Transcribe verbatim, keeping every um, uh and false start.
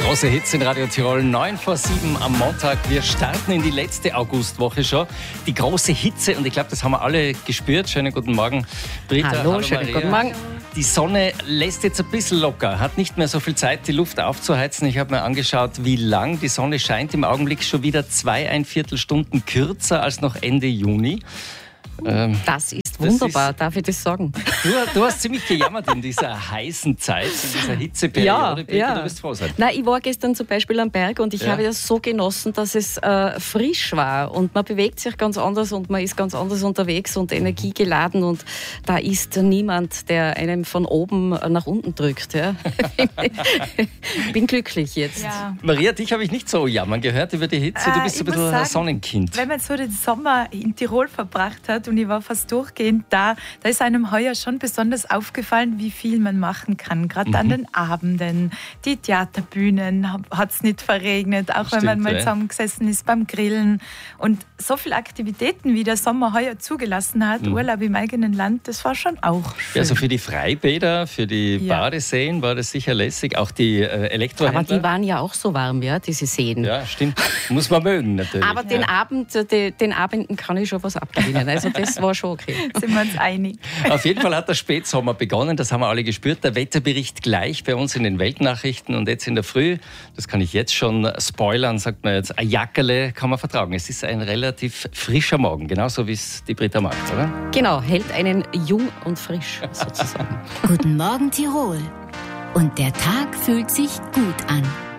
Große Hits in Radio Tirol, neun vor sieben am Montag. Wir starten in die letzte Augustwoche schon. Die große Hitze, und ich glaube, das haben wir alle gespürt. Schönen guten Morgen, Britta. Hallo, hallo schönen Maria. guten Morgen. Die Sonne lässt jetzt ein bisschen locker, hat nicht mehr so viel Zeit, die Luft aufzuheizen. Ich habe mir angeschaut, wie lang die Sonne scheint. Im Augenblick schon wieder zwei ein Viertel Stunden kürzer als noch Ende Juni. Ähm, das ist wunderbar, das ist, darf ich das sagen? Du, du hast ziemlich gejammert in dieser heißen Zeit, in dieser Hitzeperiode. Ja, Britta, ja. Du wirst froh sein. Nein, ich war gestern zum Beispiel am Berg und ich Ja. habe das so genossen, dass es äh, frisch war und man bewegt sich ganz anders und man ist ganz anders unterwegs und energiegeladen und da ist niemand, der einem von oben nach unten drückt. Ja. Ich bin glücklich jetzt. Ja. Maria, dich habe ich nicht so jammern gehört über die Hitze. Du Äh, bist ich ein bisschen muss ein sagen, Sonnenkind. Wenn man so den Sommer in Tirol verbracht hat und ich war fast durchgehend da, da ist einem heuer schon besonders aufgefallen, wie viel man machen kann. Gerade Mhm. an den Abenden, die Theaterbühnen, hat es nicht verregnet, auch Stimmt, wenn man mal ja. zusammengesessen ist beim Grillen. Und so viele Aktivitäten, wie der Sommer heuer zugelassen hat, Mhm. Urlaub im eigenen Land, das war schon auch schön. Also für die Freibäder, für die Ja. Badeseen war das sicher lässig. Auch die äh, Elektrohändler. Aber die waren ja auch so warm, ja, diese Seen. Ja, stimmt. Muss man mögen natürlich. Aber den, Abend, de, den Abenden kann ich schon was abgewinnen. Also das war schon okay. Sind wir uns einig. Auf jeden Fall hat der Spätsommer begonnen, das haben wir alle gespürt. Der Wetterbericht gleich bei uns in den Weltnachrichten und jetzt in der Früh, das kann ich jetzt schon spoilern, sagt man jetzt, ein Jackerle kann man vertragen. Es ist ein relativ frischer Morgen, genauso wie es die Britta macht, oder? Genau, hält einen jung und frisch sozusagen. Guten Morgen Tirol. Und der Tag fühlt sich gut an.